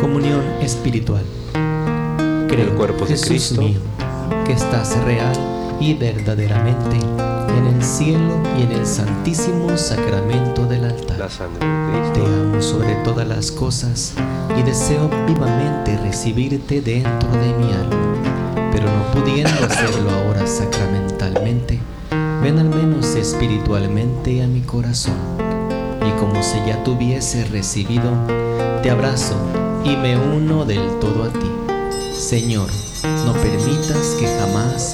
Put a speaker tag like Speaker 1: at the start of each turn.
Speaker 1: Comunión espiritual. Creo,
Speaker 2: el cuerpo de
Speaker 1: Jesús
Speaker 2: Cristo,
Speaker 1: mío, que estás real y verdaderamente en el cielo y en el santísimo sacramento del altar.
Speaker 2: la sangre de
Speaker 1: Te
Speaker 2: Cristo,
Speaker 1: amo sobre todas las cosas y deseo vivamente recibirte dentro de mi alma, pero no pudiendo hacerlo ahora sacramentalmente, ven al menos espiritualmente a mi corazón, y como si ya te hubiese recibido, te abrazo y me uno del todo a ti. Señor, no permitas que jamás